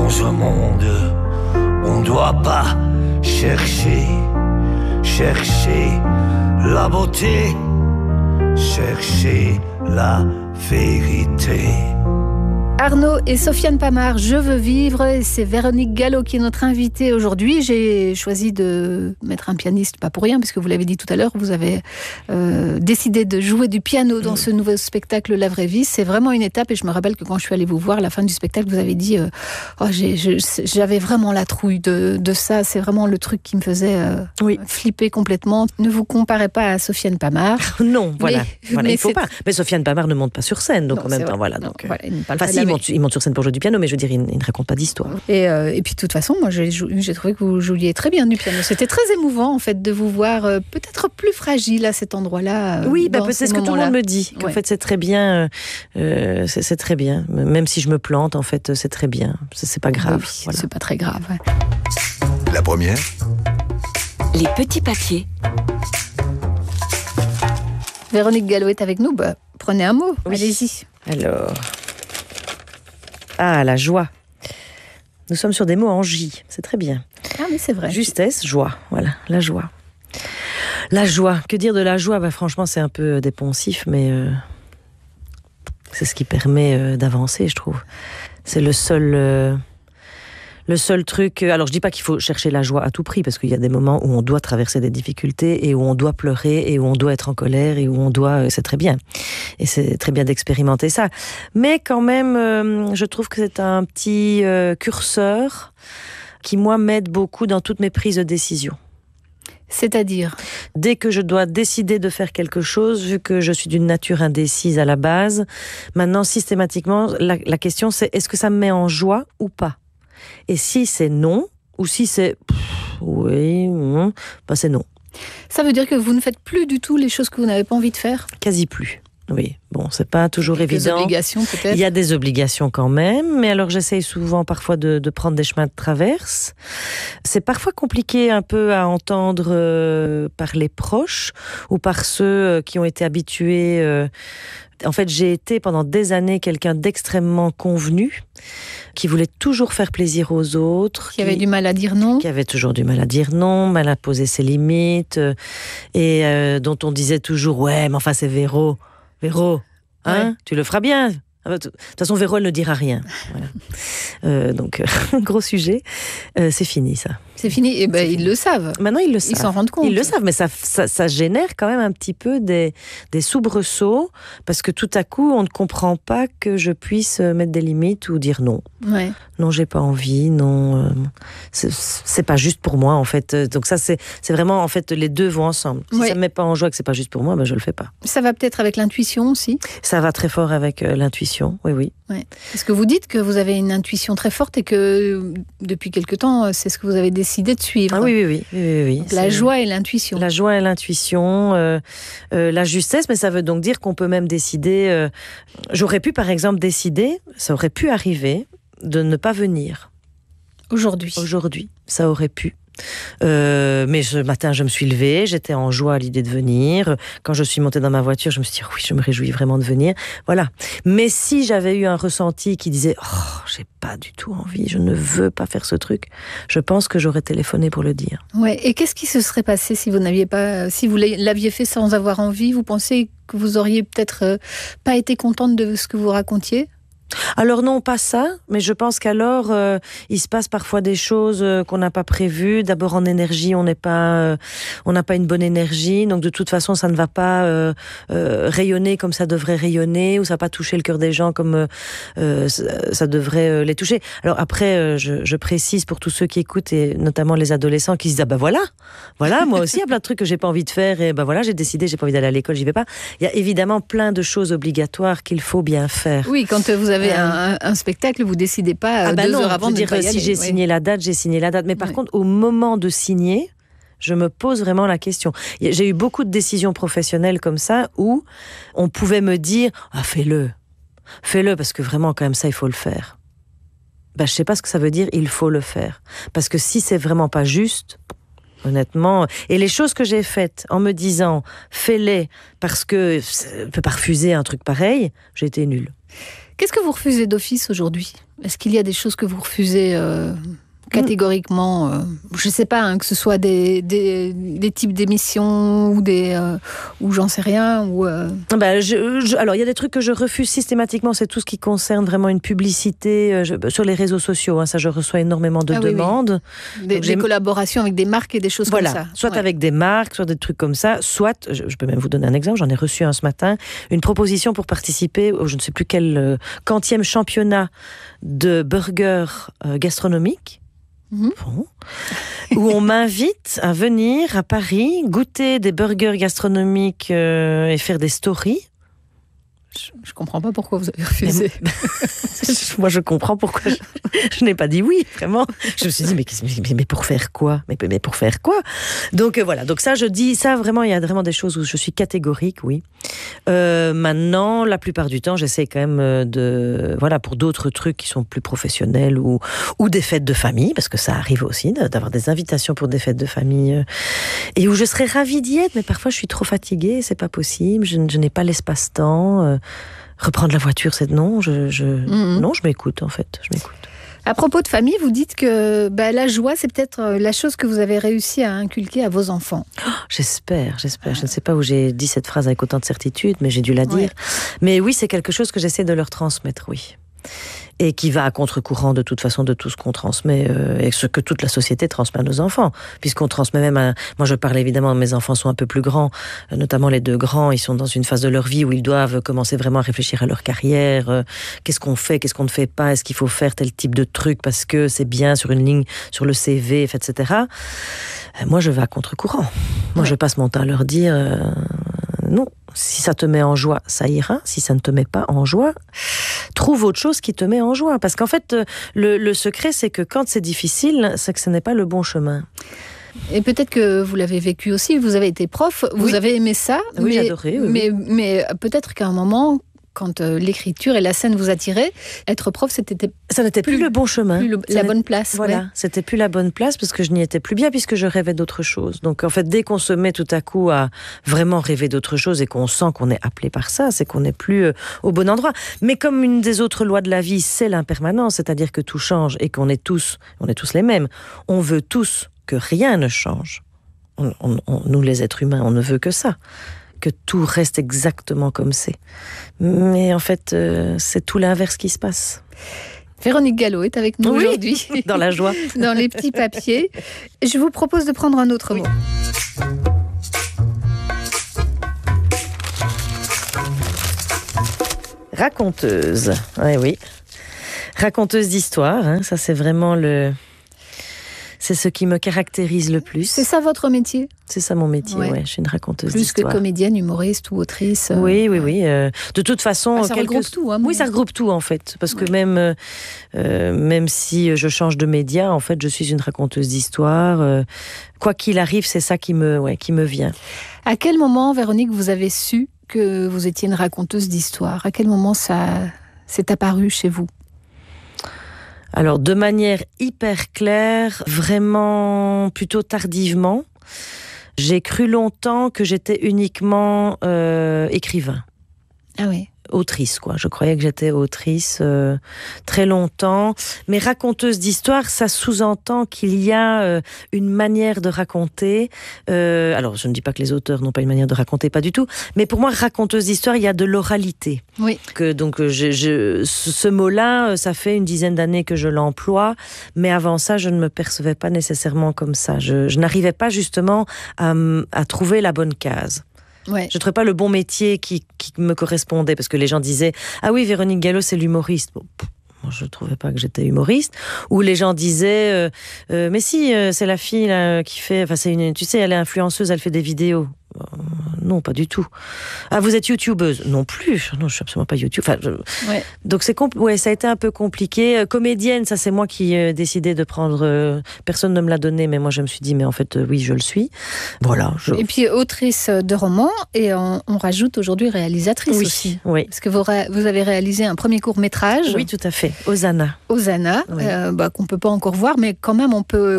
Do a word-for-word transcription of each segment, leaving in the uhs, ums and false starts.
Dans un monde, on doit pas chercher, chercher la beauté, chercher la vérité. Arnaud et Sofiane Pamart, Je veux vivre, et c'est Véronique Gallo qui est notre invitée aujourd'hui. J'ai choisi de mettre un pianiste, pas pour rien, parce que vous l'avez dit tout à l'heure, vous avez euh, décidé de jouer du piano dans ce nouveau spectacle La Vraie Vie. C'est vraiment une étape, et je me rappelle que quand je suis allée vous voir à la fin du spectacle, vous avez dit euh, oh, j'ai, je, j'avais vraiment la trouille de, de ça, c'est vraiment le truc qui me faisait euh, oui. flipper complètement. Ne vous comparez pas à Sofiane Pamart. Non, voilà, mais, voilà mais il faut pas. Mais Sofiane Pamart ne monte pas sur scène, donc non, en même temps, vrai. voilà. Non, donc, voilà il ne parle enfin, pas si, il monte, il monte sur scène pour jouer du piano, mais je veux dire, il, il ne raconte pas d'histoire. Et, euh, et puis, de toute façon, moi, j'ai, j'ai trouvé que vous jouiez très bien du piano. C'était très émouvant, en fait, de vous voir euh, peut-être plus fragile à cet endroit-là. Euh, oui, bah, c'est ce que tout le monde me dit. Qu'en ouais. fait, c'est très bien. Euh, c'est, c'est très bien. Même si je me plante, en fait, c'est très bien. C'est, c'est pas grave. Oui, voilà. C'est pas très grave. Ouais. La première. Les petits papiers. Véronique Gallo est avec nous. Bah, prenez un mot. Oui. Allez-y. Alors. Ah, la joie. Nous sommes sur des mots en J, c'est très bien. Ah mais c'est vrai. Justesse, joie, voilà, la joie. La joie, que dire de la joie ? Bah, franchement, c'est un peu dépensif, mais euh, c'est ce qui permet euh, d'avancer, je trouve. C'est le seul... Euh, Le seul truc... Alors, je dis pas qu'il faut chercher la joie à tout prix, parce qu'il y a des moments où on doit traverser des difficultés, et où on doit pleurer, et où on doit être en colère, et où on doit... C'est très bien. Et c'est très bien d'expérimenter ça. Mais quand même, euh, je trouve que c'est un petit euh, curseur qui, moi, m'aide beaucoup dans toutes mes prises de décision. C'est-à-dire ? Dès que je dois décider de faire quelque chose, vu que je suis d'une nature indécise à la base, maintenant, systématiquement, la, la question, c'est est-ce que ça me met en joie ou pas ? Et si c'est non, ou si c'est pff, oui, mmh, bah c'est non. Ça veut dire que vous ne faites plus du tout les choses que vous n'avez pas envie de faire ? Quasi plus. Oui, bon, c'est pas toujours Quelques évident. Des obligations peut-être. Il y a des obligations quand même, mais alors j'essaye souvent parfois de, de prendre des chemins de traverse. C'est parfois compliqué un peu à entendre euh, par les proches ou par ceux qui ont été habitués. Euh, En fait, j'ai été pendant des années quelqu'un d'extrêmement convenu, qui voulait toujours faire plaisir aux autres. Qui, qui avait du mal à dire non. Qui avait toujours du mal à dire non, mal à poser ses limites, euh, et euh, dont on disait toujours « Ouais, mais enfin c'est Véro, Véro, hein, ouais. Tu le feras bien !» De toute façon, Véro, elle ne dira rien. Voilà. Euh, donc, euh, gros sujet. Euh, c'est fini, ça. C'est fini. Et ben, ils le savent. Maintenant, ils le savent. Ils s'en rendent compte. Ils le savent, mais ça, ça, ça génère quand même un petit peu des, des soubresauts, parce que tout à coup, on ne comprend pas que je puisse mettre des limites ou dire non. Ouais. Non, j'ai pas envie, non. Euh, c'est, c'est pas juste pour moi, en fait. Donc ça, c'est, c'est vraiment, en fait, les deux vont ensemble. Si ouais. ça me met pas en joie que c'est pas juste pour moi, ben je le fais pas. Ça va peut-être avec l'intuition aussi. Ça va très fort avec euh, l'intuition, oui, oui. Ouais. Parce que vous dites que vous avez une intuition très forte et que depuis quelque temps, c'est ce que vous avez décidé de suivre. Ah oui, oui, oui. oui, oui. Donc, la joie et l'intuition. La joie et l'intuition, euh, euh, la justesse, mais ça veut donc dire qu'on peut même décider... Euh, j'aurais pu, par exemple, décider, ça aurait pu arriver, de ne pas venir. Aujourd'hui. Aujourd'hui, ça aurait pu. Euh, mais ce matin, je me suis levée, j'étais en joie à l'idée de venir. Quand je suis montée dans ma voiture, je me suis dit, oui, je me réjouis vraiment de venir. Voilà. Mais si j'avais eu un ressenti qui disait, oh, j'ai pas du tout envie, je ne veux pas faire ce truc, je pense que j'aurais téléphoné pour le dire. Ouais. Et qu'est-ce qui se serait passé si vous n'aviez pas, si vous l'aviez fait sans avoir envie? Vous pensez que vous auriez peut-être euh, pas été contente de ce que vous racontiez? Alors non, pas ça, mais je pense qu'alors euh, il se passe parfois des choses euh, qu'on n'a pas prévues. D'abord en énergie, on n'est pas, euh, on n'a pas une bonne énergie, donc de toute façon ça ne va pas euh, euh, rayonner comme ça devrait rayonner, ou ça va pas toucher le cœur des gens comme euh, ça, ça devrait euh, les toucher. Alors après, euh, je, je précise pour tous ceux qui écoutent, et notamment les adolescents qui se disent ah ben voilà, voilà moi aussi il y a plein de trucs que j'ai pas envie de faire, et ben voilà j'ai décidé, j'ai pas envie d'aller à l'école, j'y vais pas. Il y a évidemment plein de choses obligatoires qu'il faut bien faire. Oui, quand vous avez Un, un spectacle, vous décidez pas euh, ah bah deux non, heures avant de dire, pas y si aller. j'ai oui. signé la date, j'ai signé la date. Mais par oui. contre, au moment de signer, je me pose vraiment la question. J'ai eu beaucoup de décisions professionnelles comme ça où on pouvait me dire ah fais-le, fais-le parce que vraiment quand même ça il faut le faire. Ben je sais pas ce que ça veut dire. Il faut le faire parce que si c'est vraiment pas juste. Honnêtement, et les choses que j'ai faites en me disant fais-les parce que je peux pas refuser un truc pareil, j'ai été nulle. Qu'est-ce que vous refusez d'office aujourd'hui ? Est-ce qu'il y a des choses que vous refusez euh, catégoriquement euh, je ne sais pas, hein, que ce soit des, des, des types d'émissions ou des euh, ou j'en sais rien. Ou, euh... ben, je, je, alors, il y a des trucs que je refuse systématiquement, c'est tout ce qui concerne vraiment une publicité euh, je, sur les réseaux sociaux. Hein, ça, je reçois énormément de ah, demandes. Oui, oui. Des, des collaborations avec des marques et des choses voilà, comme ça. Soit ouais. avec des marques, soit des trucs comme ça, soit, je, je peux même vous donner un exemple, j'en ai reçu un ce matin, une proposition pour participer au je ne sais plus quel euh, quantième championnat de burgers euh, gastronomiques. Mmh. Bon. Où on m'invite à venir à Paris goûter des burgers gastronomiques euh, et faire des stories. Je, je comprends pas pourquoi vous avez refusé. Moi, je comprends pourquoi je, je n'ai pas dit oui, vraiment. Je me suis dit, mais, mais, mais pour faire quoi mais, mais pour faire quoi Donc euh, voilà, donc ça, je dis, ça vraiment, il y a vraiment des choses où je suis catégorique, oui. Euh, maintenant, la plupart du temps, j'essaie quand même de, voilà, pour d'autres trucs qui sont plus professionnels ou, ou des fêtes de famille, parce que ça arrive aussi d'avoir des invitations pour des fêtes de famille, et où je serais ravie d'y être, mais parfois je suis trop fatiguée, c'est pas possible, je, je n'ai pas l'espace-temps. Euh, reprendre la voiture, c'est non, je, je, mmh. non, je m'écoute en fait, je m'écoute. À propos de famille, vous dites que bah, la joie, c'est peut-être la chose que vous avez réussi à inculquer à vos enfants. Oh, j'espère, j'espère. Je ne sais pas où j'ai dit cette phrase avec autant de certitude, mais j'ai dû la dire. Ouais. Mais oui, c'est quelque chose que j'essaie de leur transmettre, oui. Et qui va à contre-courant de toute façon de tout ce qu'on transmet euh, et ce que toute la société transmet à nos enfants, puisqu'on transmet même à... Moi je parle évidemment, mes enfants sont un peu plus grands, euh, notamment les deux grands, ils sont dans une phase de leur vie où ils doivent commencer vraiment à réfléchir à leur carrière, euh, qu'est-ce qu'on fait, qu'est-ce qu'on ne fait pas, est-ce qu'il faut faire tel type de truc parce que c'est bien sur une ligne, sur le C V, et cetera. Euh, moi je vais à contre-courant. Moi ouais. je passe mon temps à leur dire euh, non. Si ça te met en joie, ça ira. Si ça ne te met pas en joie, trouve autre chose qui te met en joie. Parce qu'en fait, le, le secret, c'est que quand c'est difficile, c'est que ce n'est pas le bon chemin. Et peut-être que vous l'avez vécu aussi, vous avez été prof, vous oui. avez aimé ça. Oui, mais, j'adorais. Oui, mais, oui. mais peut-être qu'à un moment... quand euh, l'écriture et la scène vous attiraient, être prof, c'était ça n'était plus, plus le bon chemin, plus le, la bonne place. Voilà, ouais. C'était plus la bonne place parce que je n'y étais plus bien puisque je rêvais d'autre chose. Donc en fait, dès qu'on se met tout à coup à vraiment rêver d'autre chose et qu'on sent qu'on est appelé par ça, c'est qu'on n'est plus euh, au bon endroit. Mais comme une des autres lois de la vie, c'est l'impermanence, c'est-à-dire que tout change et qu'on est tous, on est tous les mêmes. On veut tous que rien ne change. On, on, on, nous les êtres humains, on ne veut que ça. Que tout reste exactement comme c'est. Mais en fait, euh, c'est tout l'inverse qui se passe. Véronique Gallo est avec nous oui, aujourd'hui. Dans la joie. Dans les petits papiers. Je vous propose de prendre un autre oui. mot. Raconteuse. Oui, oui. Raconteuse d'histoire, hein, ça c'est vraiment le... C'est ce qui me caractérise le plus. C'est ça votre métier ? C'est ça mon métier, ouais. ouais. Je suis une raconteuse Plus d'histoire. Plus que comédienne, humoriste ou autrice. Euh... Oui, oui, oui. Euh, de toute façon... Ah, ça quelques... regroupe tout. Hein, oui, ça regroupe tout, en fait. Parce ouais. que même, euh, même si je change de média, en fait, je suis une raconteuse d'histoire. Euh, quoi qu'il arrive, c'est ça qui me, ouais, qui me vient. À quel moment, Véronique, vous avez su que vous étiez une raconteuse d'histoire ? À quel moment ça s'est apparu chez vous ? Alors, de manière hyper claire, vraiment plutôt tardivement, j'ai cru longtemps que j'étais uniquement euh, écrivain. Ah oui. Autrice, quoi. Je croyais que j'étais autrice euh, très longtemps. Mais raconteuse d'histoire, ça sous-entend qu'il y a euh, une manière de raconter. Euh, alors, je ne dis pas que les auteurs n'ont pas une manière de raconter, pas du tout. Mais pour moi, raconteuse d'histoire, il y a de l'oralité. Oui. Que, donc, je, je, ce mot-là, ça fait une dizaine d'années que je l'emploie. Mais avant ça, je ne me percevais pas nécessairement comme ça. Je, je n'arrivais pas justement à, à trouver la bonne case. Ouais. Je ne trouvais pas le bon métier qui, qui me correspondait, parce que les gens disaient « Ah oui, Véronique Gallo, c'est l'humoriste. Bon, » Moi, je ne trouvais pas que j'étais humoriste. Ou les gens disaient euh, euh, « Mais si, euh, c'est la fille là, qui fait... Enfin, c'est une, tu sais, elle est influenceuse, elle fait des vidéos. Euh, » Non, pas du tout. « Ah, vous êtes youtubeuse ?» Non plus. Non, je ne suis absolument pas YouTube. Enfin, je... ouais. Donc, c'est compl... ouais, ça a été un peu compliqué. Euh, comédienne, ça, c'est moi qui ai euh, décidé de prendre... Euh... Personne ne me l'a donné, mais moi, je me suis dit « Mais en fait, euh, oui, je le suis. » Voilà. Je... Et puis, autrice de romans, et on, on rajoute aujourd'hui réalisatrice oui, aussi. Oui. Parce que vous, ré... vous avez réalisé un premier court-métrage. Oui, tout à fait. Hosanna. Hosanna, oui. euh, bah, qu'on ne peut pas encore voir, mais quand même, on peut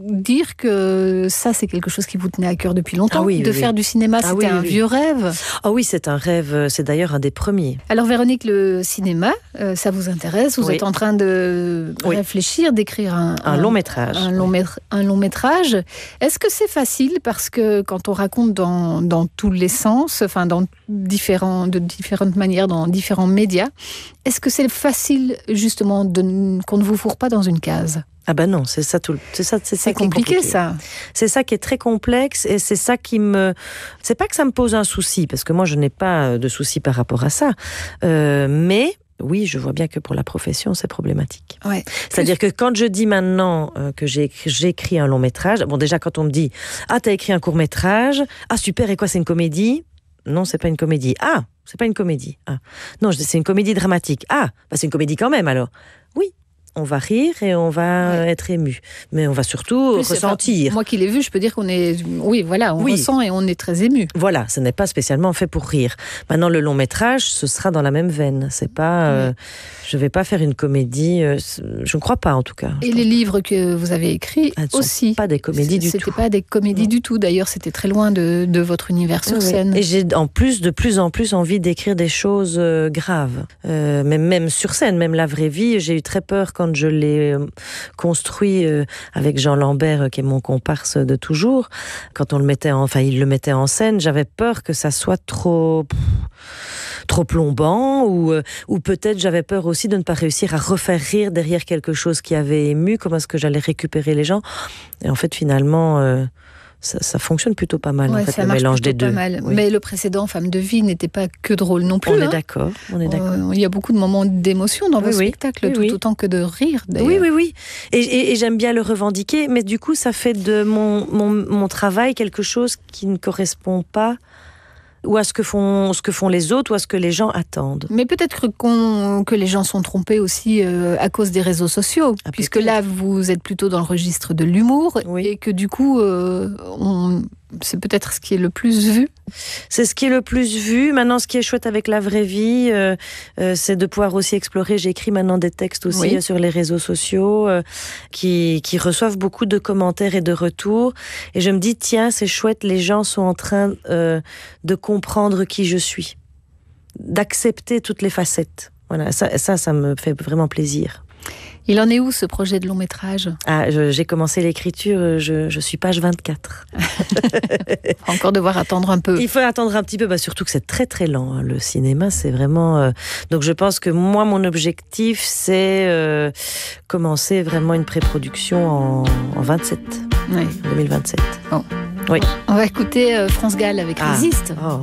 dire que ça, c'est quelque chose qui vous tenait à cœur depuis longtemps. Ah oui, de oui, faire oui. du cinéma, Ah c'était oui, un oui, vieux oui. rêve. Ah oui, c'est un rêve, c'est d'ailleurs un des premiers. Alors Véronique, le cinéma, euh, ça vous intéresse. Vous Oui. êtes en train de Oui. réfléchir, d'écrire un, Un long métrage. Un long, métra- un long métrage. Est-ce que c'est facile? Parce que quand on raconte dans, dans tous les sens, enfin dans différents, de différentes manières, dans différents médias, est-ce que c'est facile justement de, qu'on ne vous fourre pas dans une case? Ah ben non, c'est ça tout. le- C'est ça, c'est ça C'est qui est compliqué, compliqué. ça. C'est ça qui est très complexe et c'est ça qui me. C'est pas que ça me pose un souci parce que moi je n'ai pas de souci par rapport à ça, euh, mais. Oui, je vois bien que pour la profession, c'est problématique. Ouais. C'est-à-dire que quand je dis maintenant euh, que j'ai écrit, j'ai écrit un long métrage, bon déjà quand on me dit « Ah, t'as écrit un court métrage, ah super, et quoi, c'est une comédie ?» Non, c'est pas une comédie. Ah, c'est pas une comédie. Ah. Non, je dis c'est une comédie dramatique. Ah, bah c'est une comédie quand même alors. Oui, on va rire et on va Ouais. être ému. Mais on va surtout Plus, ressentir. enfin, moi qui l'ai vu, je peux dire qu'on est, oui, voilà, on Oui. ressent et on est très ému. Voilà, ce n'est pas spécialement fait pour rire. Maintenant, le long métrage, ce sera dans la même veine. C'est pas, euh, Ouais. je vais pas faire une comédie. euh, je ne crois pas en tout cas. Et les livres que vous avez écrits Elles ne sont aussi. pas des comédies du C'était tout. pas des comédies Non. du tout. D'ailleurs, c'était très loin de, de votre univers sur Oui, oui. scène. Et j'ai en plus de plus en plus envie d'écrire des choses euh, graves, euh, même même sur scène, même la vraie vie. J'ai eu très peur quand je l'ai euh, construit euh, avec Jean Lambert, euh, qui est mon comparse de toujours. Quand on le mettait, en, enfin il le mettait en scène, j'avais peur que ça soit trop pff, trop plombant ou euh, ou peut-être j'avais peur aussi de ne pas réussir à refaire rire derrière quelque chose qui avait ému. Comment est-ce que j'allais récupérer les gens? Et en fait, finalement. Euh, Ça, ça fonctionne plutôt pas mal, Ouais, en fait, ça le marche mélange des plutôt deux. pas mal. Oui. Mais le précédent, Femme de vie, n'était pas que drôle non plus. On hein. est d'accord, on est d'accord. Euh, Il y a beaucoup de moments d'émotion dans Oui, vos oui. spectacles, Oui, tout oui. autant que de rire. d'ailleurs. Oui, oui, oui. Et, et, et j'aime bien le revendiquer, mais du coup, ça fait de mon, mon, mon travail quelque chose qui ne correspond pas ou à ce que font, ce que font les autres ou à ce que les gens attendent. Mais peut-être que, qu'on- que les gens sont trompés aussi euh, à cause des réseaux sociaux, Ah, puisque peut-être. là, vous êtes plutôt dans le registre de l'humour, Oui. et que du coup, euh, on, c'est peut-être ce qui est le plus vu. C'est ce qui est le plus vu. Maintenant, ce qui est chouette avec la vraie vie, euh, euh, c'est de pouvoir aussi explorer. J'écris maintenant des textes aussi Oui. euh, sur les réseaux sociaux euh, qui, qui reçoivent beaucoup de commentaires et de retours. Et je me dis, tiens, c'est chouette, les gens sont en train euh, de comprendre qui je suis, d'accepter toutes les facettes. Voilà, ça, ça, ça me fait vraiment plaisir. Il en est où ce projet de long métrage? Ah, je- j'ai commencé l'écriture, je, je suis page vingt-quatre. Il va encore devoir attendre un peu. Il faut attendre un petit peu, bah surtout que c'est très très lent. hein. Le cinéma, c'est vraiment. euh, Donc je pense que moi, mon objectif, c'est euh, commencer vraiment une pré-production en, en vingt-sept, Ouais. deux mille vingt-sept. On va écouter euh, France Gall avec Ah. Résiste. Oh.